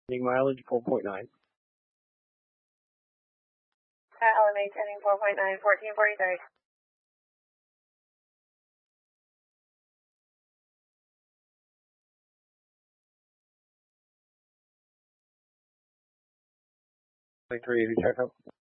Mileage 4.9. LMA heading 4.9, 1443. Like 380 checkup.